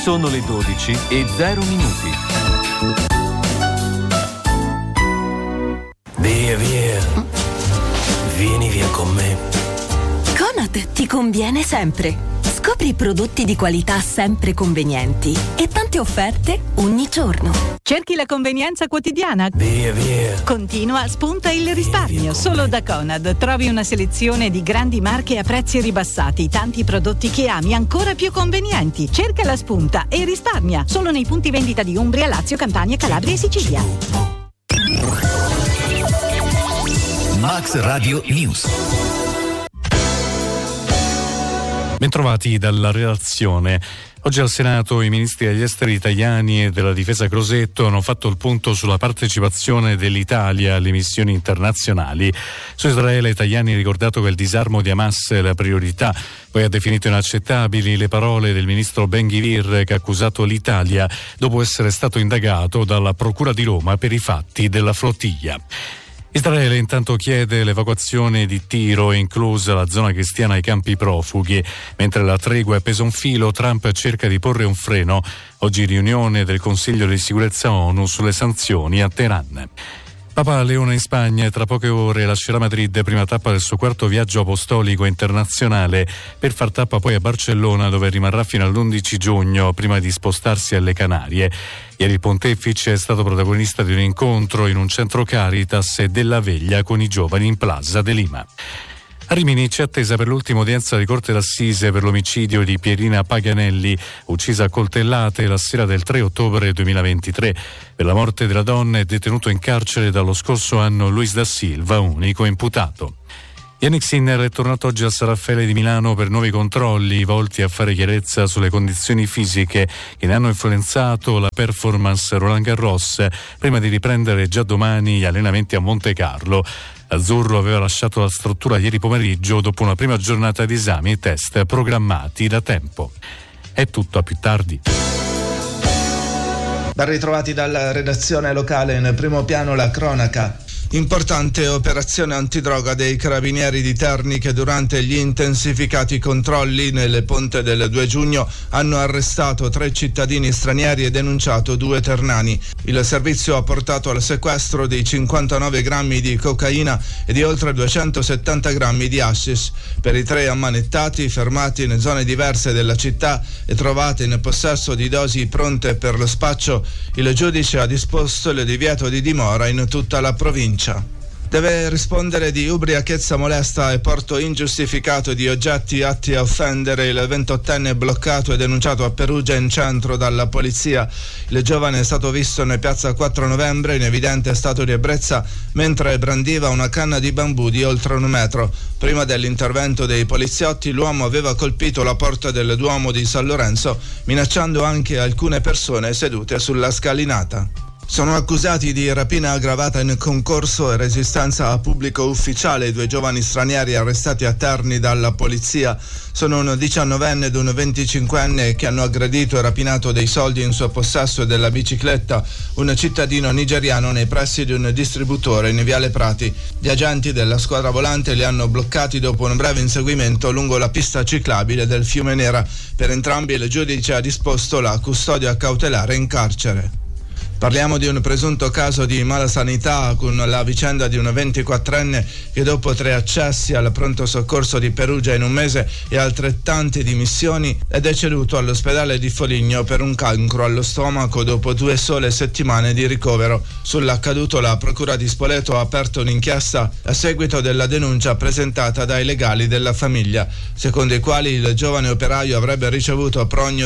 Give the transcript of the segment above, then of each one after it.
Sono le 12:0. Via. Vieni via con me. Conad ti conviene sempre. Scopri prodotti di qualità sempre convenienti e tante offerte ogni giorno. Cerchi la convenienza quotidiana? Via. Continua, spunta il risparmio. Solo da Conad trovi una selezione di grandi marche a prezzi ribassati, tanti prodotti che ami ancora più convenienti. Cerca la spunta e risparmia. Solo nei punti vendita di Umbria, Lazio, Campania, Calabria e Sicilia. Max Radio News. Bentrovati dalla redazione. Oggi al Senato i ministri degli esteri italiani e della difesa Crosetto hanno fatto il punto sulla partecipazione dell'Italia alle missioni internazionali. Su Israele Tajani ha ricordato che il disarmo di Hamas è la priorità, poi ha definito inaccettabili le parole del ministro Ben-Gvir che ha accusato l'Italia dopo essere stato indagato dalla Procura di Roma per i fatti della flottiglia. Israele intanto chiede l'evacuazione di Tiro, inclusa la zona cristiana ai campi profughi. Mentre la tregua è appesa un filo, Trump cerca di porre un freno. Oggi riunione del Consiglio di sicurezza ONU sulle sanzioni a Teheran. Papa Leone in Spagna e tra poche ore lascerà Madrid, prima tappa del suo quarto viaggio apostolico internazionale, per far tappa poi a Barcellona, dove rimarrà fino all'11 giugno prima di spostarsi alle Canarie. Ieri il pontefice è stato protagonista di un incontro in un centro Caritas e della veglia con i giovani in Plaza de Lima. A Rimini c'è attesa per l'ultima udienza di Corte d'Assise per l'omicidio di Pierina Paganelli, uccisa a coltellate la sera del 3 ottobre 2023. Per la morte della donna è detenuto in carcere dallo scorso anno Luis da Silva, unico imputato. Yannick Sinner è tornato oggi al San Raffaele di Milano per nuovi controlli volti a fare chiarezza sulle condizioni fisiche che ne hanno influenzato la performance Roland Garros, prima di riprendere già domani gli allenamenti a Monte Carlo. Azzurro aveva lasciato la struttura ieri pomeriggio dopo una prima giornata di esami e test programmati da tempo. È tutto, a più tardi. Ben ritrovati dalla redazione locale. In primo piano la cronaca. Importante operazione antidroga dei carabinieri di Terni che durante gli intensificati controlli nelle ponte del 2 giugno hanno arrestato 3 cittadini stranieri e denunciato 2 ternani. Il servizio ha portato al sequestro di 59 grammi di cocaina e di oltre 270 grammi di hashish. Per i 3 ammanettati, fermati in zone diverse della città e trovati in possesso di dosi pronte per lo spaccio, il giudice ha disposto il divieto di dimora in tutta la provincia. Deve rispondere di ubriachezza molesta e porto ingiustificato di oggetti atti a offendere il 28enne bloccato e denunciato a Perugia in centro dalla polizia. Il giovane è stato visto in piazza 4 novembre in evidente stato di ebbrezza mentre brandiva una canna di bambù di oltre 1 metro. Prima dell'intervento dei poliziotti l'uomo aveva colpito la porta del Duomo di San Lorenzo, minacciando anche alcune persone sedute sulla scalinata. Sono accusati di rapina aggravata in concorso e resistenza a pubblico ufficiale i 2 giovani stranieri arrestati a Terni dalla polizia. Sono un 19enne ed un 25enne che hanno aggredito e rapinato dei soldi in suo possesso e della bicicletta un cittadino nigeriano nei pressi di un distributore in Viale Prati. Gli agenti della squadra volante li hanno bloccati dopo un breve inseguimento lungo la pista ciclabile del Fiume Nera. Per entrambi il giudice ha disposto la custodia cautelare in carcere. Parliamo di un presunto caso di malasanità con la vicenda di un 24enne che dopo 3 accessi al pronto soccorso di Perugia in un mese e altrettante dimissioni è deceduto all'ospedale di Foligno per un cancro allo stomaco dopo 2 sole settimane di ricovero. Sull'accaduto la procura di Spoleto ha aperto un'inchiesta a seguito della denuncia presentata dai legali della famiglia, secondo i quali il giovane operaio avrebbe ricevuto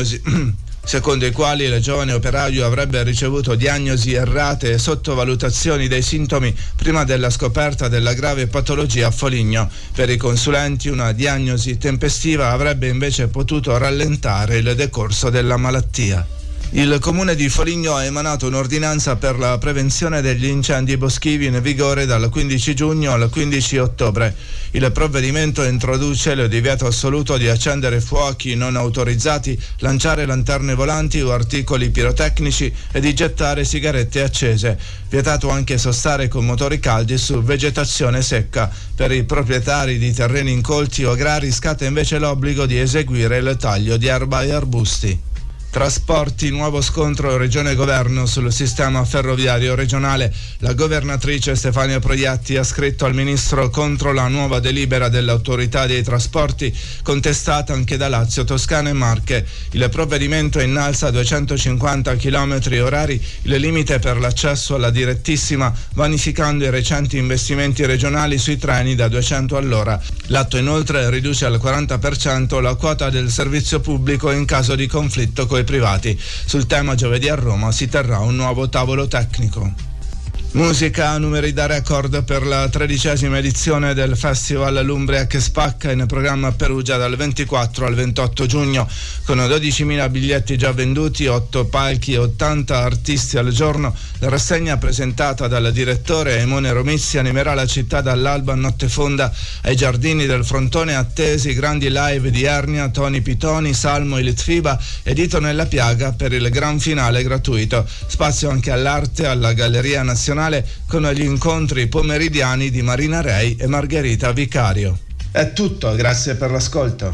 diagnosi errate e sottovalutazioni dei sintomi prima della scoperta della grave patologia a Foligno. Per i consulenti una diagnosi tempestiva avrebbe invece potuto rallentare il decorso della malattia. Il comune di Foligno ha emanato un'ordinanza per la prevenzione degli incendi boschivi in vigore dal 15 giugno al 15 ottobre. Il provvedimento introduce il divieto assoluto di accendere fuochi non autorizzati, lanciare lanterne volanti o articoli pirotecnici e di gettare sigarette accese. Vietato anche sostare con motori caldi su vegetazione secca. Per i proprietari di terreni incolti o agrari scatta invece l'obbligo di eseguire il taglio di erba e arbusti. Trasporti, nuovo scontro Regione-Governo sul sistema ferroviario regionale. La governatrice Stefania Proietti ha scritto al ministro contro la nuova delibera dell'autorità dei trasporti, contestata anche da Lazio, Toscana e Marche. Il provvedimento innalza a 250 km orari il limite per l'accesso alla direttissima, vanificando i recenti investimenti regionali sui treni da 200 all'ora. L'atto inoltre riduce al 40% la quota del servizio pubblico in caso di conflitto coi privati. Sul tema giovedì a Roma si terrà un nuovo tavolo tecnico. Musica, numeri da record per la 13ª edizione del Festival L'Umbria che spacca, in programma a Perugia dal 24 al 28 giugno, con 12.000 biglietti già venduti, 8 palchi e 80 artisti al giorno. La rassegna presentata dal direttore Emone Romizzi animerà la città dall'alba a notte fonda. Ai giardini del Frontone attesi grandi live di Ernia, Tony Pitoni, Salmo e Litfiba e Dito nella Piaga per il gran finale gratuito. Spazio anche all'arte, alla Galleria Nazionale, con gli incontri pomeridiani di Marina Rei e Margherita Vicario. È tutto, grazie per l'ascolto.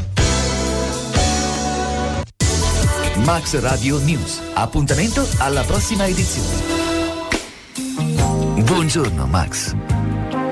Max Radio News. Appuntamento alla prossima edizione. Buongiorno Max.